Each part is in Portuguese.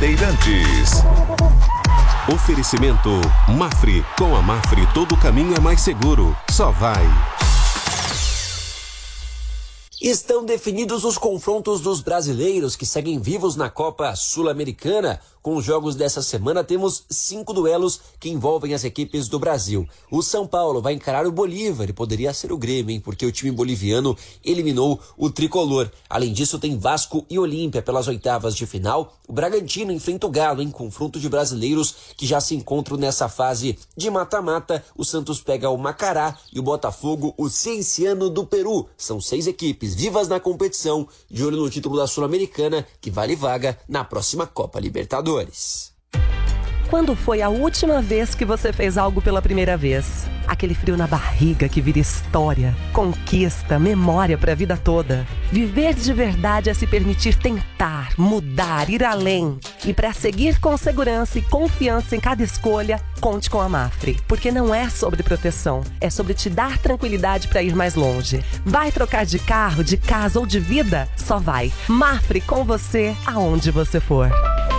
Bandeirantes. Oferecimento Mafre. Com a Mafre todo caminho é mais seguro. Só vai. Estão definidos os confrontos dos brasileiros que seguem vivos na Copa Sul-Americana. Com os jogos dessa semana, temos 5 duelos que envolvem as equipes do Brasil. O São Paulo vai encarar o Bolívar e poderia ser o Grêmio, hein? Porque o time boliviano eliminou o tricolor. Além disso, tem Vasco e Olímpia pelas oitavas de final. O Bragantino enfrenta o Galo em confronto de brasileiros que já se encontram nessa fase de mata-mata. O Santos pega o Macará e o Botafogo o Cienciano do Peru. São 6 equipes vivas na competição, de olho no título da Sul-Americana, que vale vaga na próxima Copa Libertadores. Quando foi a última vez que você fez algo pela primeira vez? Aquele frio na barriga que vira história, conquista, memória para a vida toda. Viver de verdade é se permitir tentar, mudar, ir além. E para seguir com segurança e confiança em cada escolha, conte com a Mafre. Porque não é sobre proteção, é sobre te dar tranquilidade para ir mais longe. Vai trocar de carro, de casa ou de vida? Só vai. Mafre com você, aonde você for.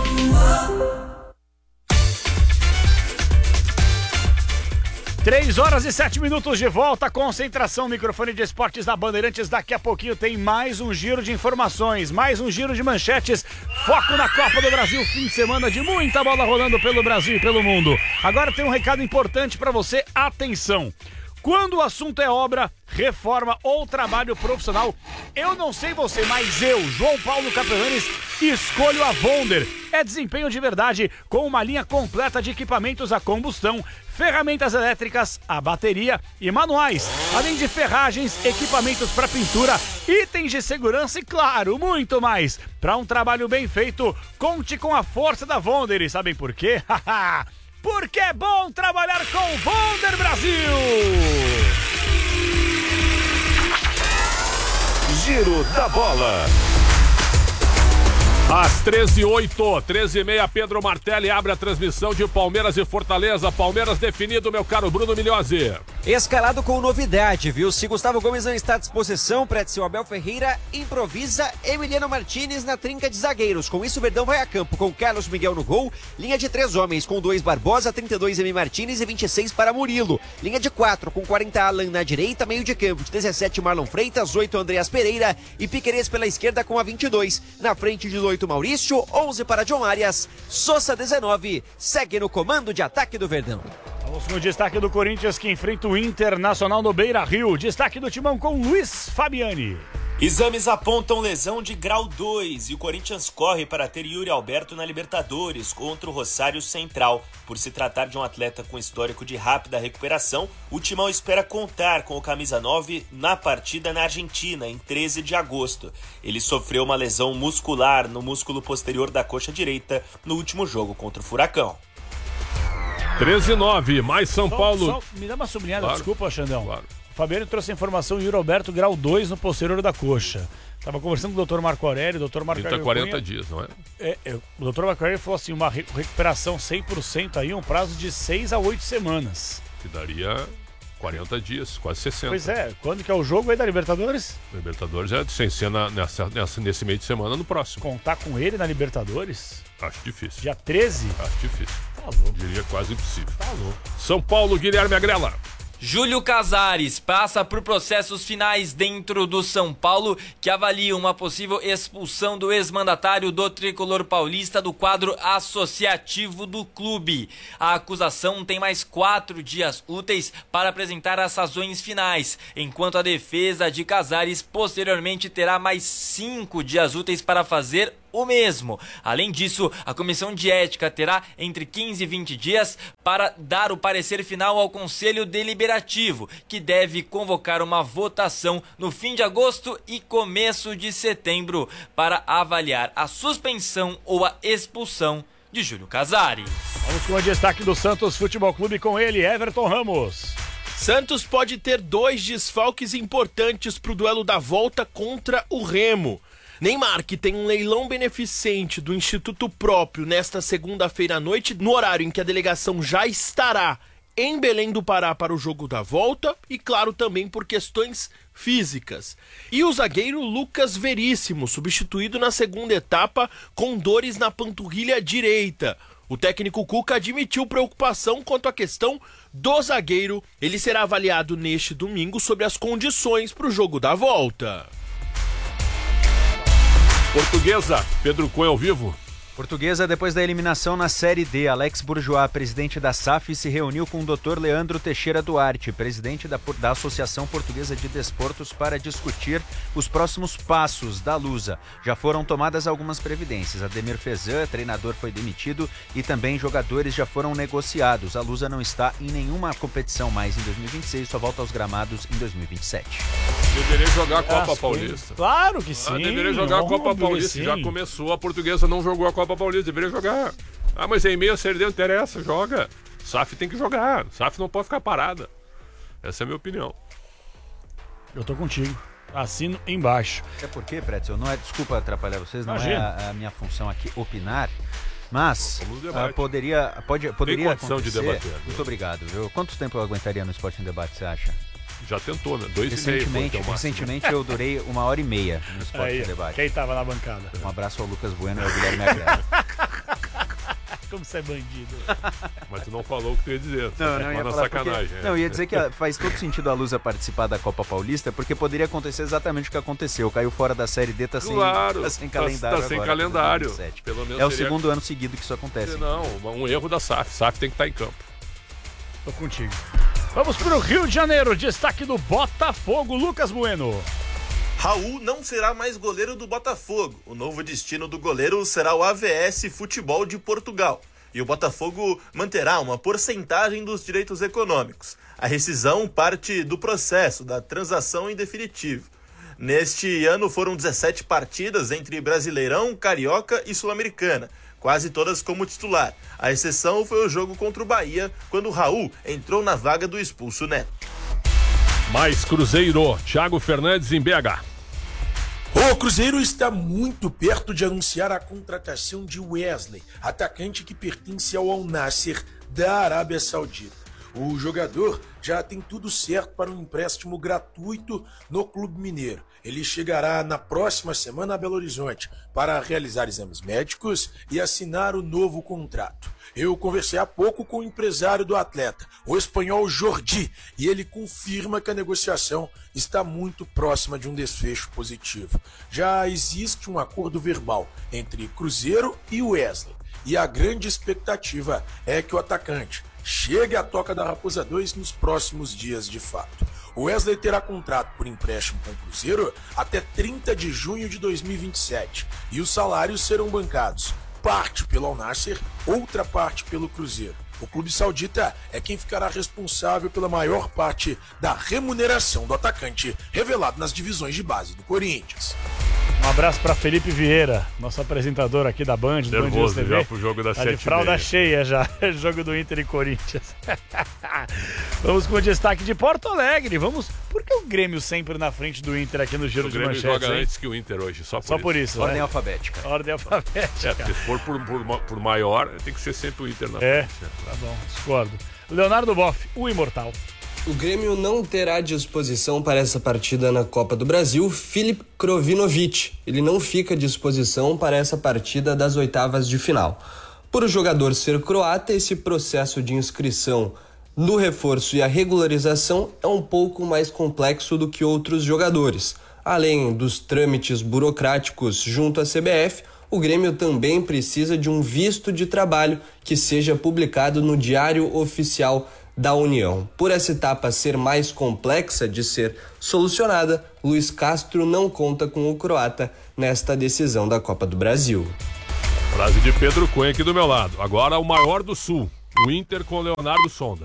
3h07 de volta, concentração, microfone de esportes da Bandeirantes. Daqui a pouquinho tem mais um giro de informações, mais um giro de manchetes. Foco na Copa do Brasil, fim de semana de muita bola rolando pelo Brasil e pelo mundo. Agora tem um recado importante para você, atenção. Quando o assunto é obra, reforma ou trabalho profissional, eu não sei você, mas eu, João Paulo Capelanes, escolho a Wonder. É desempenho de verdade, com uma linha completa de equipamentos a combustão, ferramentas elétricas, a bateria e manuais, além de ferragens, equipamentos para pintura, itens de segurança e, claro, muito mais. Para um trabalho bem feito, conte com a força da Wonder. E sabem por quê? Porque é bom trabalhar com Wonder Brasil! Giro da Bola. Às 13h08, 13h30, Pedro Martelli abre a transmissão de Palmeiras e Fortaleza. Palmeiras definido, meu caro Bruno Milhozzi. Escalado com novidade, viu? Se Gustavo Gomes não está à disposição, Prédio Abel Ferreira improvisa Emiliano Martínez na trinca de zagueiros. Com isso, o Verdão vai a campo com Carlos Miguel no gol. Linha de 3 homens com 2 Barbosa, 32 Emi Martínez e 26 para Murilo. Linha de 4 com 40 Alan na direita, meio de campo de 17 Marlon Freitas, 8 Andreas Pereira e Piquerez pela esquerda com a 22. Na frente de 18 Maurício, 11 para John Arias, Sousa 19, segue no comando de ataque do Verdão. Vamos com o destaque do Corinthians que enfrenta o Internacional no Beira-Rio. Destaque do Timão com Luiz Fabiani. Exames apontam lesão de grau 2 e o Corinthians corre para ter Yuri Alberto na Libertadores contra o Rosário Central. Por se tratar de um atleta com histórico de rápida recuperação, o Timão espera contar com o camisa 9 na partida na Argentina, em 13 de agosto. Ele sofreu uma lesão muscular no músculo posterior da coxa direita no último jogo contra o Furacão. 13h09, mais São Paulo. Me dá uma sublinhada, claro, desculpa, Xandão. Claro. O Fabiano trouxe a informação Yuri Alberto, grau 2 no posterior da coxa. Estava conversando com o Dr. Marco Aurélio, o Dr. Marco Aurélio 40 Cunha, dias, não é? O Dr. Marco Aurélio falou assim, uma recuperação 100% aí, um prazo de 6 a 8 semanas. Que daria 40 dias, quase 60. Pois é, quando que é o jogo aí da Libertadores? Libertadores é sem cena nesse meio de semana no próximo. Contar com ele na Libertadores? Acho difícil. Dia 13? Acho difícil. Tá louco. Diria quase impossível. Tá louco. São Paulo, Guilherme Agrela. Júlio Casares passa por processos finais dentro do São Paulo que avalia uma possível expulsão do ex-mandatário do tricolor paulista do quadro associativo do clube. A acusação tem mais 4 dias úteis para apresentar as razões finais, enquanto a defesa de Casares posteriormente terá mais 5 dias úteis para fazer o mesmo. Além disso, a comissão de ética terá entre 15 e 20 dias para dar o parecer final ao Conselho Deliberativo, que deve convocar uma votação no fim de agosto e começo de setembro para avaliar a suspensão ou a expulsão de Júlio Casares. Vamos com o destaque do Santos Futebol Clube com ele, Everton Ramos. Santos pode ter 2 desfalques importantes para o duelo da volta contra o Remo. Neymar, que tem um leilão beneficente do Instituto próprio nesta segunda-feira à noite, no horário em que a delegação já estará em Belém do Pará para o jogo da volta e, claro, também por questões físicas. E o zagueiro Lucas Veríssimo, substituído na segunda etapa com dores na panturrilha direita. O técnico Cuca admitiu preocupação quanto à questão do zagueiro. Ele será avaliado neste domingo sobre as condições para o jogo da volta. Portuguesa, Pedro Cunha ao vivo. Portuguesa, depois da eliminação na Série D, Alex Bourgeois, presidente da SAF, se reuniu com o Dr. Leandro Teixeira Duarte, presidente da Associação Portuguesa de Desportos, para discutir os próximos passos da Lusa. Já foram tomadas algumas previdências. Ademir Fezan, treinador, foi demitido e também jogadores já foram negociados. A Lusa não está em nenhuma competição mais em 2026, só volta aos gramados em 2027. Deveria jogar a Copa Paulista. Claro que sim. Deveria jogar a Copa Paulista. Já começou, a Portuguesa não jogou a Copa Paulista, deveria jogar. Mas em meio a Série D não interessa, joga. SAF tem que jogar. SAF não pode ficar parada. Essa é a minha opinião. Eu tô contigo. Assino embaixo. É porque, Pretzel, não é, desculpa atrapalhar vocês, não é a minha função aqui opinar, mas poderia condição de debater. Muito obrigado, viu? Quanto tempo eu aguentaria no Esporte em Debate, você acha? Já tentou, né? 2,5. Recentemente eu durei 1h30 no Esporte em Debate. Quem tava na bancada? Um abraço ao Lucas Bueno e ao Guilherme Agrelo. Como você é bandido. Mas tu não falou o que tu ia dizer. Não ia falar sacanagem. Não, ia dizer que faz todo sentido a Lusa participar da Copa Paulista, porque poderia acontecer exatamente o que aconteceu. Caiu fora da Série D, tá sem calendário. Tá sem calendário. Pelo menos o segundo ano seguido que isso acontece. Não, um erro da SAF. SAF tem que estar em campo. Tô contigo. Vamos para o Rio de Janeiro, destaque do Botafogo, Lucas Bueno. Raul não será mais goleiro do Botafogo. O novo destino do goleiro será o AVS Futebol de Portugal. E o Botafogo manterá uma porcentagem dos direitos econômicos. A rescisão parte do processo da transação em definitivo. Neste ano foram 17 partidas entre Brasileirão, Carioca e Sul-Americana, quase todas como titular. A exceção foi o jogo contra o Bahia, quando o Raul entrou na vaga do expulso Neto. Mais Cruzeiro, Thiago Fernandes em BH. O Cruzeiro está muito perto de anunciar a contratação de Wesley, atacante que pertence ao Al Nassr da Arábia Saudita. O jogador já tem tudo certo para um empréstimo gratuito no Clube Mineiro. Ele chegará na próxima semana a Belo Horizonte para realizar exames médicos e assinar o novo contrato. Eu conversei há pouco com o empresário do atleta, o espanhol Jordi, e ele confirma que a negociação está muito próxima de um desfecho positivo. Já existe um acordo verbal entre Cruzeiro e Wesley, e a grande expectativa é que o atacante chegue à Toca da Raposa 2 nos próximos dias de fato. O Wesley terá contrato por empréstimo com o Cruzeiro até 30 de junho de 2027 e os salários serão bancados, parte pelo Al Nassr, outra parte pelo Cruzeiro. O clube saudita é quem ficará responsável pela maior parte da remuneração do atacante, revelado nas divisões de base do Corinthians. Um abraço para Felipe Vieira, nosso apresentador aqui da Band. Nervoso Band já pro jogo da 7h30. De fralda cheia já, jogo do Inter e Corinthians. Vamos com o destaque de Porto Alegre. Por que o Grêmio sempre na frente do Inter aqui no Giro de Manchetes? O Grêmio joga antes que o Inter hoje, só por isso. Ordem alfabética. Ordem alfabética. Se for por maior, tem que ser sempre o Inter na frente. Tá bom, discordo. Leonardo Boff, o imortal. O Grêmio não terá à disposição para essa partida na Copa do Brasil Filip Krovinovic. Ele não fica à disposição para essa partida das oitavas de final. Por o jogador ser croata, esse processo de inscrição no reforço e a regularização é um pouco mais complexo do que outros jogadores. Além dos trâmites burocráticos junto à CBF, o Grêmio também precisa de um visto de trabalho que seja publicado no Diário Oficial da União. Por essa etapa ser mais complexa de ser solucionada, Luiz Castro não conta com o croata nesta decisão da Copa do Brasil. Frase de Pedro Cunha aqui do meu lado. Agora o maior do Sul, o Inter com Leonardo Sonda.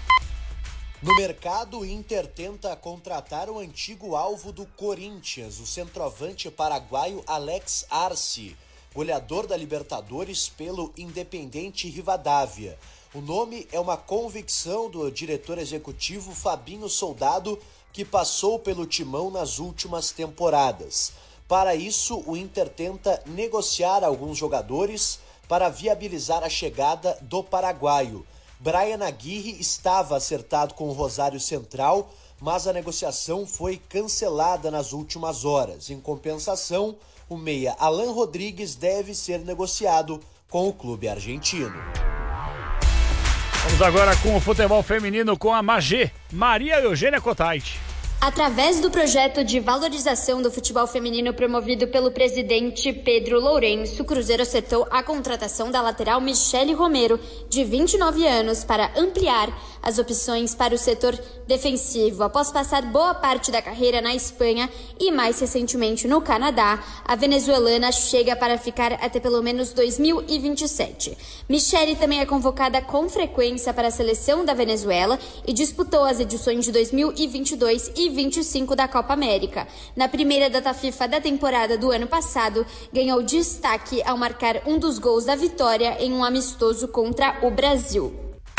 No mercado, o Inter tenta contratar o antigo alvo do Corinthians, o centroavante paraguaio Alex Arce, goleador da Libertadores pelo Independiente Rivadavia. O nome é uma convicção do diretor executivo Fabinho Soldado, que passou pelo timão nas últimas temporadas. Para isso, o Inter tenta negociar alguns jogadores para viabilizar a chegada do paraguaio. Brian Aguirre estava acertado com o Rosário Central, mas a negociação foi cancelada nas últimas horas. Em compensação, o meia Alan Rodrigues deve ser negociado com o clube argentino. Vamos agora com o futebol feminino com a Magê, Maria Eugênia Cotait. Através do projeto de valorização do futebol feminino promovido pelo presidente Pedro Lourenço, o Cruzeiro acertou a contratação da lateral Michele Romero, de 29 anos, para ampliar as opções para o setor defensivo. Após passar boa parte da carreira na Espanha e mais recentemente no Canadá, a venezuelana chega para ficar até pelo menos 2027. Michele também é convocada com frequência para a seleção da Venezuela e disputou as edições de 2022 e 25 da Copa América. Na primeira data FIFA da temporada do ano passado, ganhou destaque ao marcar um dos gols da vitória em um amistoso contra o Brasil.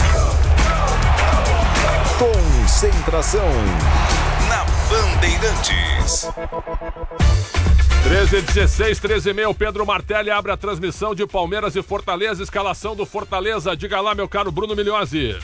Concentração na Bandeirantes. 13h16, 13h30, o Pedro Martelli abre a transmissão de Palmeiras e Fortaleza, escalação do Fortaleza. Diga lá, meu caro Bruno Milhozzi.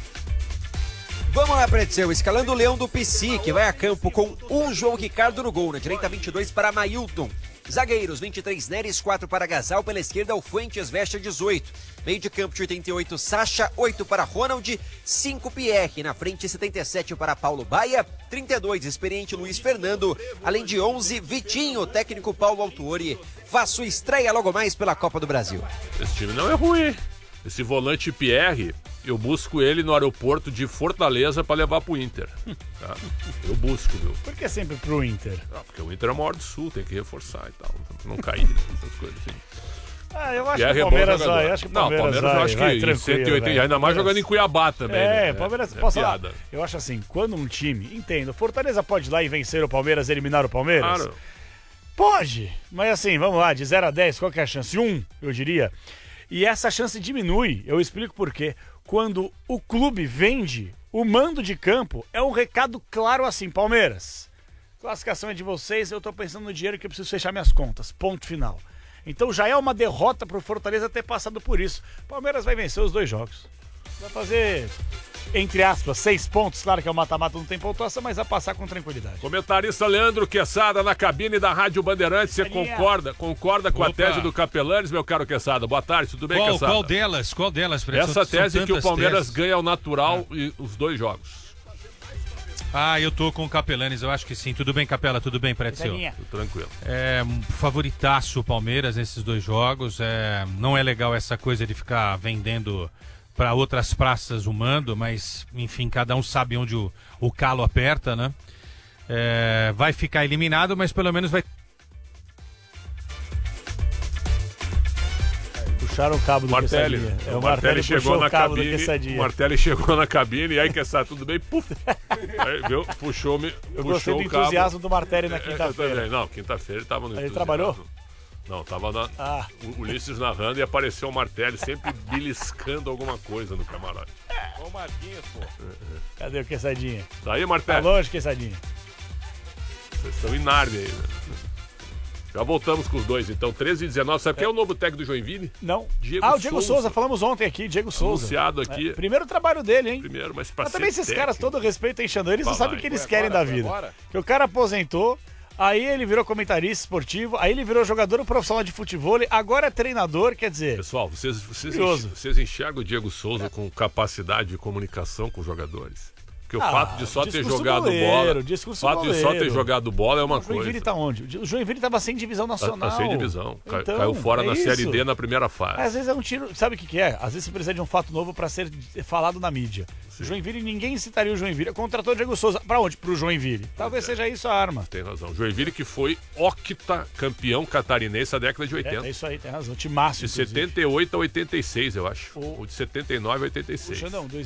Vamos lá, Pretzel, escalando o Leão do PC, que vai a campo com um João Ricardo no gol, na direita 22 para Mailton. Zagueiros, 23 Neres, 4 para Gasal, pela esquerda o Fuentes veste 18. Meio de campo de 88, Sacha, 8 para Ronald, 5 Pierre, na frente 77 para Paulo Baia, 32 experiente Luiz Fernando, além de 11 Vitinho, técnico Paulo Autuori. Faz sua estreia logo mais pela Copa do Brasil. Esse time não é ruim. Esse volante Pierre, eu busco ele no aeroporto de Fortaleza para levar pro Inter. Tá? Eu busco, viu? Por que sempre pro Inter? Porque o Inter é o maior do Sul, tem que reforçar e tal. Não cair, essas coisas assim. Eu acho que o Palmeiras vai. Eu acho que em 180, ainda mais jogando em Cuiabá também. Né? Palmeiras, posso falar? Eu acho assim, quando um time, entendo, Fortaleza pode ir lá e vencer o Palmeiras, eliminar o Palmeiras? Claro. Pode, mas assim, vamos lá, de 0 a 10, qual que é a chance? 1, eu diria. E essa chance diminui, eu explico por quê. Quando o clube vende, o mando de campo é um recado claro assim, Palmeiras, classificação é de vocês, eu tô pensando no dinheiro que eu preciso fechar minhas contas, ponto final. Então já é uma derrota pro Fortaleza ter passado por isso. Palmeiras vai vencer os 2 jogos. Vai fazer, entre aspas, 6 pontos. Claro que é o mata-mata, não tem pontuação, mas vai passar com tranquilidade. Comentarista Leandro Quesada na cabine da Rádio Bandeirantes. Você concorda com a tese do Capelanes, meu caro Quesada? Boa tarde, tudo bem, Quesada? Qual delas? Essa tese que o Palmeiras ganha ao natural e os 2 jogos. Eu tô com o Capelanes, eu acho que sim. Tudo bem, Capela? Tudo bem, Pretzel? Tranquilo. Favoritaço o Palmeiras nesses 2 jogos. Não é legal essa coisa de ficar vendendo para outras praças o mando, mas, enfim, cada um sabe onde o calo aperta, né? Vai ficar eliminado, mas pelo menos vai... Puxaram o cabo do Martelli. Quessadinha. O Martelli chegou na cabine. O Martelli chegou na cabine e aí, Quesada, tudo bem? Puf! Aí, viu? Puxou eu gostei do entusiasmo do Martelli na quinta-feira. Não, quinta-feira ele tava no Ele trabalhou? Não, tava o Ulisses narrando e apareceu o Martelli sempre beliscando alguma coisa no camarote. Ô, Marquinhos, pô. Cadê o Quessadinha? Tá aí, Martelli? Tá longe, Quessadinha. Vocês estão em Narnia aí, né? Já voltamos com os 2, então. 13 e 19. Sabe quem é o novo técnico do Joinville? Não. O Diego Souza. Falamos ontem aqui, Diego Souza. Anunciado aqui. Primeiro trabalho dele, hein? Primeiro, mas também esses caras, todo respeito, enchendo eles, não sabem o que eles querem da vida. Que o cara aposentou, aí ele virou comentarista esportivo, aí ele virou jogador profissional de futebol, agora é treinador, quer dizer... Pessoal, vocês enxergam o Diego Souza com capacidade de comunicação com os jogadores? Porque o fato de só ter jogado bola é uma coisa. O Joinville tá onde? O Joinville tava sem divisão nacional. Tá sem divisão. Caiu fora na Série D na primeira fase. Às vezes é um tiro... Sabe o que é? Às vezes você precisa de um fato novo para ser falado na mídia. O Joinville, ninguém citaria o Joinville. Contratou o Diego Souza. Pra onde? Pro Joinville. Talvez seja isso a arma. Tem razão. Joinville que foi campeão catarinense da década de 80. É isso aí, tem razão. Timaço, de 78 a 86, eu acho. Ou de 79 a 86. Puxa, não,